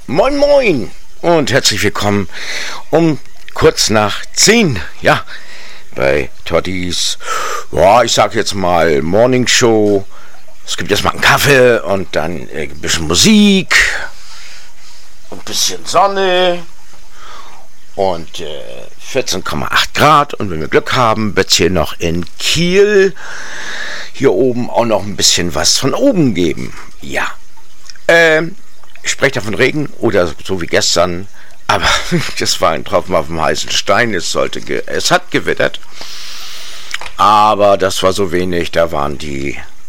Moin moin und herzlich willkommen um kurz nach 10, ja, bei Toddy's, ja, ich sag jetzt mal Morning Show. Es gibt erstmal einen Kaffee und dann ein bisschen Musik, ein bisschen Sonne und 14,8 Grad, und wenn wir Glück haben, wird es hier noch in Kiel hier oben auch noch ein bisschen was von oben geben. Ja, ich spreche da von Regen oder so wie gestern, aber das war ein Tropfen auf dem heißen Stein. Es hat gewittert, aber das war so wenig, da waren die